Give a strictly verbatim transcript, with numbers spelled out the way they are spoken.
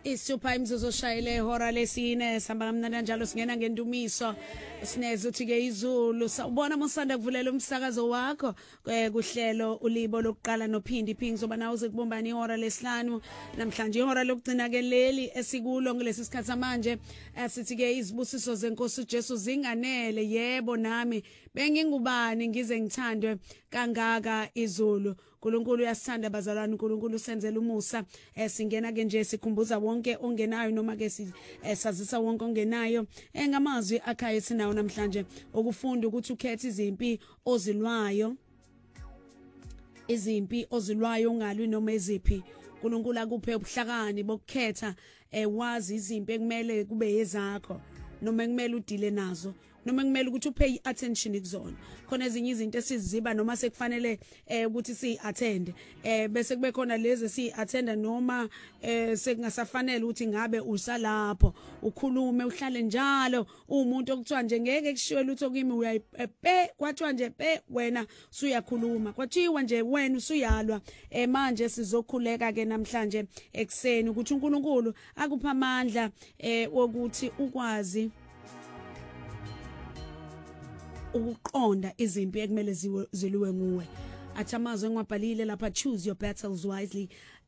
Isupha imzuzu oshayile ihora lesine sihamba kamnandi njalo singena ngendumiso sineze uthi ke izulu sawubona musanda kuvulela umsakazo wakho kuhlelo ulibo lokuqala nophindi phindi soba nawe uzekubombani ihora lesihlanu namhlanje ihora lokugcina ke leli esikulo ngilesi sikhathi manje sithi ke izibusiso zenkosi uJesu zinganele yebo nami bengingubani ngize ngithandwe kangaka izulu uNkulunkulu uyasithanda bazalwane uNkulunkulu usenzela umusa singena ke nje sikhumbuza wonke ongenayo noma ke sazisa wonke ongenayo engamazwi akhaya sinawo namhlanje ukufunda ukuthi ukhethe izimpi ozilwayo izimpi ozilwayo ungalwi noma eziphi uNkulunkulu akuphe ubuhlakani bokukhetha wazi izimpi ekumele kube yezakho noma kumele udile nazo noma kumele ukuthi upay attention kuzona khona ezinye izinto esiziba noma sekufanele ukuthi si attend eh bese kube khona lezi si attend noma sekungasafanele ukuthi ngabe usalapho ukhulume uhlale njalo umuntu okuthiwa nje ngeke kushiwe lutho kimi uyayipe kwathiwa nje pe wena usuyakhuluma kwathiwa nje wena usuyalwa eh manje sizokhuleka ke namhlanje ekseni ukuthi uNkulunkulu akupha amandla eh wokuthi ukwazi ukuqonda izimpi ekumele ziliwe nguwe athi amazwi engwabhalile lapha choose your battles wisely